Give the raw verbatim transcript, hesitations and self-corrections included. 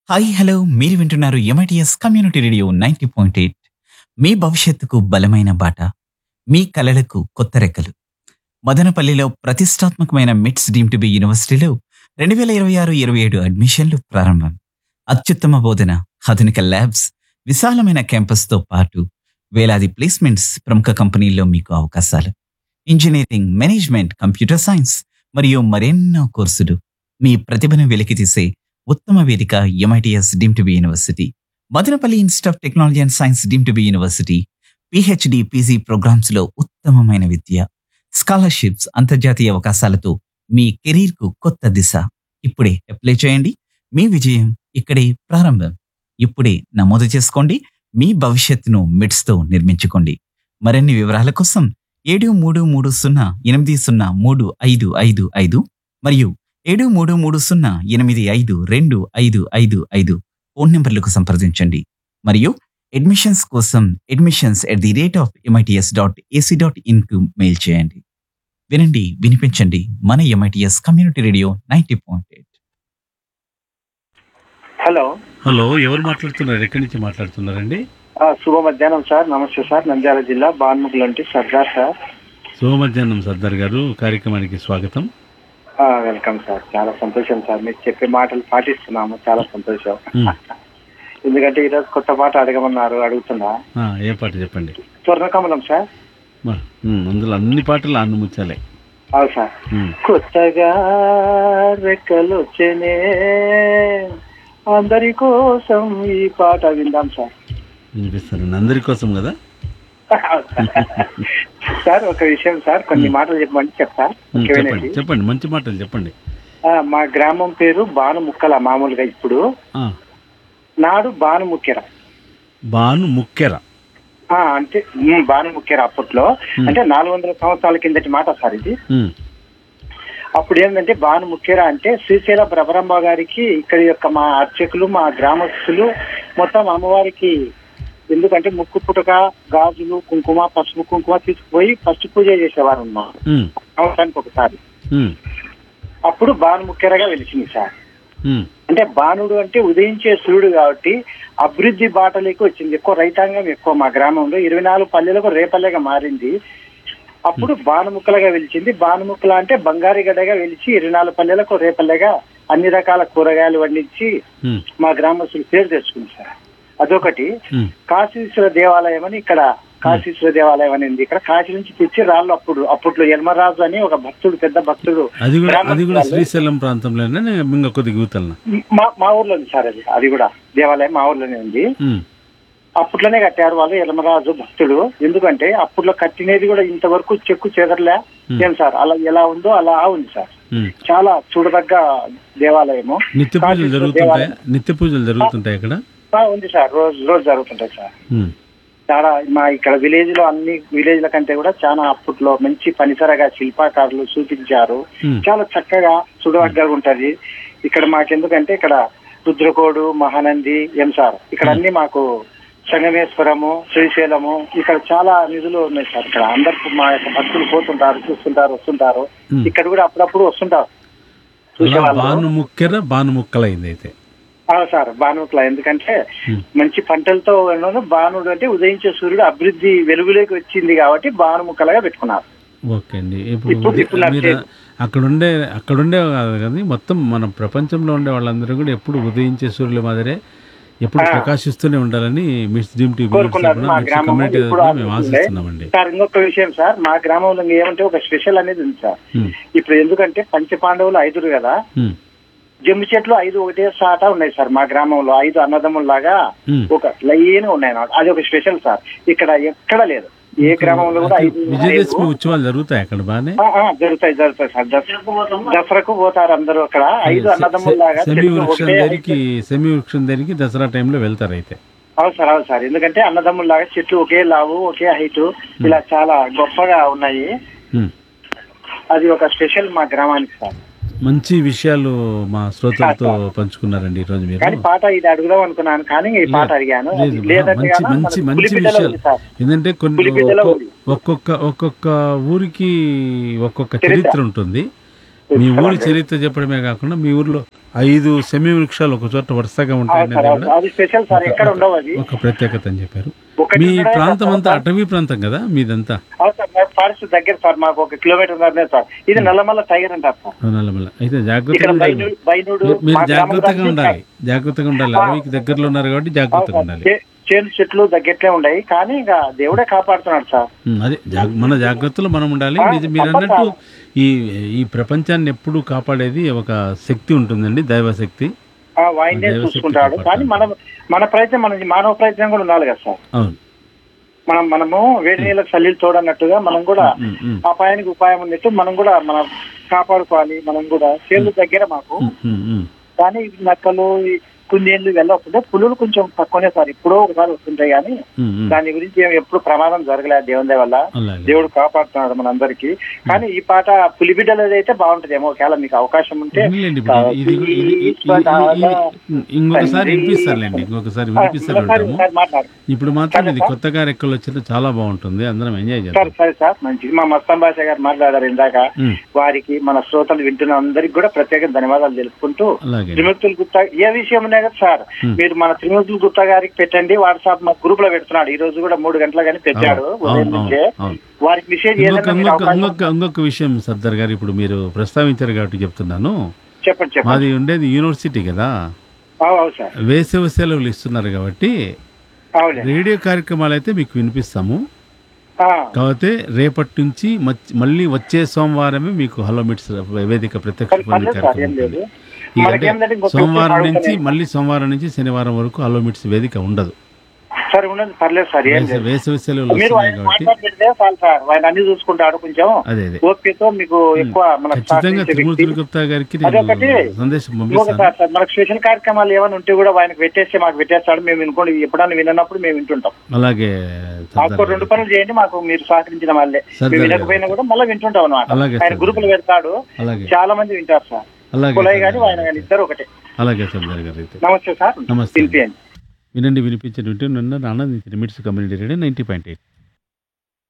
Hi hello మీరు వింటున్నారు MITS community radio ninety point eight. మీ భవిష్యత్తుకు బలమైన బాట, మీ కలలకు కొత్త రెక్కలు. మదనపల్లిలో ప్రతిష్టాత్మకమైన మిట్స్ డీమ్ టు బి యూనివర్సిటీలో రెండు వేల ఇరవై ఆరు ఇరవై ఏడు అడ్మిషన్లు ప్రారంభం. అత్యుత్తమ బోధన, ఆధునిక ల్యాబ్స్, విశాలమైన క్యాంపస్తో పాటు వేలాది ప్లేస్మెంట్స్, ప్రముఖ కంపెనీల్లో మీకు అవకాశాలు. ఇంజనీరింగ్, మేనేజ్మెంట్, కంప్యూటర్ సైన్స్ మరియు మరెన్నో కోర్సులు. మీ ప్రతిభను వెలికితీసే ఉత్తమ వేదిక MITS deem to be university. Madanapalle institute of technology and science deem to be university. PhD, PG programmes లో ఉత్తమమైన విద్య, స్కాలర్షిప్స్, అంతర్జాతీయ అవకాశాలతో మీ కెరీర్ కు కొత్త దిశ. ఇప్పుడే అప్లై చేయండి. మీ విజయం ఇక్కడే ప్రారంభం. ఇప్పుడే నమోదు చేసుకోండి. మీ భవిష్యత్తును మిడ్స్ తో నిర్మించుకోండి. మరిన్ని వివరాల కోసం ఏడు మూడు మూడు సున్నా ఎనిమిది సున్నా మూడు ఐదు ఐదు ఐదు మరియు ఏడు మూడు మూడు సున్నా ఎనిమిది ఐదు రెండు ఐదు ఐదు ఐదు ఫోన్ నెంబర్లకు సంప్రదించండి. మరియు అడ్మిషన్స్ కోసం admissions at the rate of MITS dot AC dot in కు మెయిల్ చేయండి. వినండి, వినిపించండి. మన MITS community radio ninety point eight. Hello hello, ఎవరు మాట్లాడుతున్నారు? ఎక్కడి నుంచి మాట్లాడుతున్నారండి? ఆ, శుభ మధ్యాహ్నం సార్. నమస్తే సార్. నంద్యాల జిల్లా బాన్ముగ్లంటి సర్దార్ సార్. శుభ మధ్యాహ్నం సర్దార్ గారు, కార్యక్రమానికి స్వాగతం. ఆ, వెల్కమ్ సార్. చాలా సంతోషం సార్. మీరు చెప్పే మాటలు పాటిస్తున్నాము. చాలా సంతోషం. మ్. ఎందుకంటే ఈరోజు కొత్త పాట అడగమన్నారు, అడుగుతున్నా. ఆ, ఏ పాట చెప్పండి. స్వర్ణకమలం సార్. మా, మ్, అందులో అన్ని పాటలు అన్ను ముచ్చాలే. అవును సార్. మ్. కొత్తగా రెక్కలు వచ్చేనే, అందరి కోసం ఈ పాట విందాం సార్. వినిపిస్తానండి, అందరి కోసం కదా. సార్ ఒక విషయం సార్, కొన్ని మాటలు చెప్పమంటే చెప్తా. మ్, ఓకే, చెప్పండి వినండి. చెప్పండి మంచి మాటలు చెప్పండి. ఆ, మా గ్రామం పేరు బానుముక్కల. మామూలుగా ఇప్పుడు ఆ, నాడు బానుముక్కెర. బాను ముక్కెర. ఆ, అంటే ఉమ్, బానుముక్కెర అప్పట్లో. మ్. అంటే నాలుగు వందల సంవత్సరాల కిందటి మాట సార్ ఇది. మ్, అప్పుడు ఏంటంటే బానుముక్కెర అంటే శ్రీశైల భ్రమరాంబ గారికి ఇక్కడ యొక్క మా అర్చకులు, మా గ్రామస్తులు మొత్తం అమ్మవారికి, ఎందుకంటే ముక్కు పుటక, గాజులు, కుంకుమ, పసుపు కుంకుమ తీసుకుపోయి ఫస్ట్ పూజ చేసేవారు అన్నమాట మ్, సంవత్సరానికి ఒకసారి. మ్, అప్పుడు బానుముక్కెరగా వెలిసింది సార్. మ్, అంటే బాణుడు అంటే ఉదయించే సూర్యుడు కాబట్టి అభివృద్ధి బాటలోకి వచ్చింది. ఎక్కువ రైతాంగం ఎక్కువ మా గ్రామంలో ఇరవై నాలుగు పల్లెలకు రేపల్లెగా మారింది. అప్పుడు బాణముక్కలుగా వెలిచింది. బాణముక్కల అంటే బంగారు గడ్డగా వెలిచి ఇరవై నాలుగు పల్లెలకు రేపల్లెగా అన్ని రకాల కూరగాయలు వండించి మ్, మా గ్రామస్తులు పేరు తెచ్చుకుంది సార్. అదొకటి. మ్. కాశీశ్వర దేవాలయం అని ఇక్కడ కాశీశ్వర దేవాలయం అని ఉంది. ఇక్కడ కాశీ నుంచి తెచ్చి రాళ్ళు అప్పుడు అప్పట్లో యల్మరాజు అని ఒక భక్తుడు, పెద్ద భక్తుడు, అది కూడా అది కూడా గ్రామస్తులు. శ్రీశైలం ప్రాంతంలోనే ఇంకా కొద్దిగా యూతల్న. మా మా ఊర్లో ఉంది సార్. అది అది కూడా దేవాలయం మా ఊర్లోనే ఉంది. మ్, అప్పట్లోనే కట్టారు వాళ్ళు, యలమరాజు భక్తుడు. ఎందుకంటే అప్పట్లో కట్టినది కూడా ఇంతవరకు చెక్కు చెదరలే. ఏం సార్, అలా ఎలా ఉందో అలా ఉంది సార్. మ్. చాలా చూడదగ్గ దేవాలయము. నిత్య పూజలు కాశీశ్వర జరుగుతుంటాయి. దేవాలయం. నిత్య పూజలు జరుగుతుంటాయి అక్కడ. ఆ, ఉంది సార్. రోజు రోజు జరుగుతుంటాయి సార్. మ్, చాలా మా ఇక్కడ విలేజ్ లో అన్ని విలేజ్ల కంటే కూడా చాలా అప్పట్లో మంచి పనిసరగా శిల్పాకారులు చూపించారు. మ్. చాలా చక్కగా చూడదగ్గగా ఉంటది. ఇక్కడ మాకెందుకంటే ఇక్కడ రుద్రకోడు, మహానంది, ఏం సార్, ఇక్కడ అన్ని మాకు సంగమేశ్వరము, శ్రీశైలము, ఇక్కడ చాలా నిధులు ఉన్నాయి సార్. ఇక్కడ అందరు మా యొక్క భక్తులు పోతుంటారు, చూస్తుంటారు, వస్తుంటారు. మ్. ఇక్కడ కూడా అప్పుడప్పుడు వస్తుంటారు అలా చూసేవాళ్ళు. బాను ముక్కెర బాను ముక్కలైంది అయితే. అవును సార్, బానుట్లా. ఎందుకంటే మ్. మంచి పంటలతో ఉన్నాను. బాణుడు అంటే ఉదయించే సూర్యుడు అభివృద్ధి వెలుగులోకి వచ్చింది కాబట్టి బాణముక్కలుగా పెట్టుకున్నారు. ఓకే అండి. ఇప్పుడు ఇప్పుడు- ఉదయ- ఇప్పుడు నాకు మీరు తెలియదు. అక్కడుండే అక్కడుండే కాదు కానీ మొత్తం మన ప్రపంచంలో ఉండే వాళ్ళందరూ కూడా ఎప్పుడు ఉదయించే సూర్యుల మాదిరే ఎప్పుడు ఆ. ప్రకాశిస్తూనే ఉండాలని మిస్ డ్రీమ్ టీవీ కోరుకున్నారు మా గ్రామంలో. కమ్యూనిటీ ఇప్పుడు తరఫున మేము అభివృద్ధి ఆశిస్తున్నామండి. సార్, ఇంకొక విషయం సార్, మా గ్రామంలో ఏమంటే ఒక స్పెషల్ అనేది ఉంది సార్. ఉమ్, ఇప్పుడు ఎందుకంటే పంచపాండవులు ఐదురు కదా, ఉమ్, జమ్మి చెట్లు ఐదు ఒకటే సాట ఉన్నాయి సార్ మా గ్రామంలో. ఐదు అన్నదమ్ముల్లాగా ఉమ్. ఒక లైన్ ఉన్నాయి అన్నమాట. అది ఒక స్పెషల్ సార్. ఇక్కడ ఎక్కడ లేదు, ఏ గ్రామంలో కూడా అది ఐదు విజయదశమి లేవు. ఉత్సవాలు జరుగుతాయి అక్కడ బాగానే. ఆ, ఆ, జరుగుతాయి జరుగుతాయి సార్. దస- దసరాకు పోతారు అందరూ. అక్కడ ఐదు అన్నదమ్ముల్లాగా సెమి చెట్లు వృక్షం ఒకటే దగ్గరికి సెమి వృక్షం దగ్గరికి దసరా టైంలో వెళ్తారు అయితే. అవును సార్, అవును సార్. ఎందుకంటే అన్నదమ్ముల్లాగా చెట్లు ఒకే లావు, ఒకే హైట్, ఇలా చాలా గొప్పగా ఉన్నాయి. ఉమ్. అది ఒక స్పెషల్ మా గ్రామానికి సార్. మంచి విషయాలు మా శ్రోతలతో పంచుకున్నారండి ఈరోజు మీరు. కానీ పాట ఇది అడుగుదాం అనుకున్నాను, కానీ ఈ పాట అడిగాను. లేదు, లేదంటే మంచి గాను మంచి మన మంచి పులిబిడ్డలో విషయాలు. ఉంది సార్. ఏంటంటే కొన్ని పులిబిడ్డలో ఒక్కో- ఉంది. ఒక్కొక్క ఒక్కొక్క ఊరికి ఒక్కొక్క చరిత్ర. చరిత్ర ఉంటుంది. మీ ఊరి చరిత్ర చెప్పడమే కాకుండా మీ ఊర్లో ఐదు సెమీ వృక్షాలు ఒక చోట వరుసగా అవును ఉంటాయనేది సార్, అవును. కూడా అది స్పెషల్ సార్, ఎక్కడ ఉండవు అది. ఒక ప్రత్యేకత అని చెప్పారు. ఒకటి మీ కూడా ప్రాంతం అంతా సార్, అటవీ ప్రాంతం కదా మీదంతా? అవును సార్, మా ఫారెస్ట్ దగ్గర సార్, మాకు ఒక కిలోమీటర్ ఉన్నదే సార్. ఇది నల్లమల్ల టైగర్ అంటారు సార్. నల్లమల్ల అయితే ఇక్కడ జాగ్రత్తగా ఉండాలి. బైనూడు బైనూడు మీరు- మీరు మా గ్రామం జాగ్రత్తగా నుంచి ఉండాలి, జాగ్రత్తగా ఉండాలి. అడవికి దగ్గరలో ఉన్నారు కాబట్టి జాగ్రత్తగా అవును ఉండాలి. సార్, చే- చేను చెట్లు దగ్గరనే ఉన్నాయి, కానీ ఇంకా దేవుడే కాపాడుతున్నాడు సార్. ఉమ్, అదే జాగ్- మన జాగ్రత్తలో మనం ఉండాలి. ఆ, నిజ- మీరు తప్పదు అన్నట్టు సార్. ఈ ఈ ప్రపంచాన్ని ఎప్పుడూ కాపాడేది ఒక శక్తి ఉంటుందండి, దైవశక్తి. ఆ వాయినే దైవశక్తి చూసుకుంటాడు, కాపాడుతాడు. కానీ మనం మన ప్రయత్నం, మన మానవ ప్రయత్నం కూడా ఉండాలి కదా సార్. అవును. మనం మనము వేడి నీళ్ళకి చల్లీలు తోడన్నట్టుగా మనం కూడా ఉమ్, ఉమ్, అపాయానికి ఉపాయం ఉన్నట్టు మనం కూడా మనం కాపాడుకోవాలి. మనం కూడా చేను దగ్గర మాకు, ఉమ్, ఉమ్, ఉమ్. కానీ ఈ నక్కలు ఈ కుందేళ్ళు వెళ్ళొస్తుంటే పులులు కొంచెం తక్కువనే సార్, ఎప్పుడో ఒకసారి వస్తుంటాయి, కానీ ఉమ్, ఉమ్. దాని గురించి ఏం ఎప్పుడు ప్రమాదం జరగలేదు దేవుని దయ వల్ల. అలాగే. దేవుడు కాపాడుతున్నాడు మనందరికి. కానీ ఈ పాట పులిబిడ్డలది అయితే బాగుంటదేమో, ఒకవేళ మీకు అవకాశం ఉంటే. అవునులేండి, ఇప్పుడు ఇది- ఇది- ఇది- ఇది- ఇది- ఇది- ఇంకొకసారి వినిపిస్తారులేండి, ఇంకొకసారి వినిపిస్తారు ఒకసారి- ఉంటాము. ఒకసారి మాట్లాడు ఇప్పుడు మాత్రం ఇది కొత్తగా రెక్కలు వచ్చింది, చాలా బాగుంటుంది, అందరం ఎంజాయ్ చేస్తాం. సార్. సరే సార్, మంచిది. మా మస్తాన్ భాష గారు మాట్లాడారు ఇందాక, ఉమ్, వారికి మన శ్రోతలు వింటున్న అందరికి కూడా ప్రత్యేక ధన్యవాదాలు తెలుపుకుంటూ, అలాగే. త్రిమూర్తులు గుప్తా ఏ విషయం ఉన్నాయి కదా సార్, ఉమ్. మీరు మన త్రిమూర్తులు గుప్తా గారికి పెట్టండి, వాట్సాప్ మా గ్రూప్ లో పెడుతున్నాడు. ఈ రోజు కూడా మూడు గంటల కానీ పెట్టాడు అవును, ఉదయం అవును, నుంచే. అవును. వారికి మెసేజ్ ఇంకొక ఏదైనా మీరు ఇంకొక అవకాశం- ఇంకొక ఇంకొక విషయం సర్దార్ గారు, ఇప్పుడు మీరు ప్రస్తావించారు కాబట్టి చెప్తున్నాను. చెప్పండి చెప్పండి. మాది ఉండేది యూనివర్సిటీ కదా, అవు అవు సార్, వేసవి సెలవులు ఇస్తున్నారు కాబట్టి అవునండి. రేడియో కార్యక్రమాలు అయితే మీకు వినిపిస్తాము. ఆ, కాకపోతే రేపటి నుంచి మచ్- మళ్ళీ వచ్చే సోమవారమే మీకు హలో మిట్స్ వేదిక ప్రత్యక్ష పర్లేదు ఫోన్ సార్, కార్యక్రమం ఏం ఉంటుంది. లేదు. ఈ మనకి అంటే ఏంటంటే ఇంకొక సోమవారం విషయం నుంచి అడుగుతాను. మళ్ళీ సోమవారం నుంచి శనివారం వరకు హలో మిట్స్ వేదిక ఉండదు. సరే ఉండదు, పర్లేదు సార్, ఏం వేసవి లేదు. వేసవి సెలవులు మీరు వస్తున్నాయి ఆయన కాబట్టి మాట్లాడి పెడితే చాలు సార్, ఆయన అన్ని చూసుకుంటాడు. కొంచెం అదే అదే ఓపికతో మీకు ఎక్కువ మన ఖచ్చితంగా త్రిమూర్తులు గుప్తా గారికి అదొకటి. నేను సందేశం పంపిస్తాను. సార్ సార్ మనకు స్పెషల్ కార్యక్రమాలు ఏమైనా ఉంటే కూడా ఆయనకు పెట్టేస్తే మాకు పెట్టేస్తాడు, మేము వినుకోండి, ఎప్పుడన్నా విన్నప్పుడు మేము వింటుంటాం. అలాగే మాకు సర్దార్ రెండు గారు. పనులు చేయండి, మాకు మీరు సహకరించిన వాళ్ళే. సర్దార్ మేము గారు. వినకపోయినా కూడా మళ్ళీ వింటుంటాం అలాగే అనమాట. ఆయన సార్. గ్రూపులు పెడతాడు, అలాగే చాలా మంది వింటారు సార్. అలాగే కులయ్య గాని సర్దార్ ఆయన గారు. కానీ ఇద్దరు ఒకటే. అలాగే సర్దార్ గారు అయితే నమస్తే సార్, నమస్తే. పిలిపియండి. వినండి వినిపించండి వింటూ నన్ను ఆనందించిన మిట్స్ community radio ninety point eight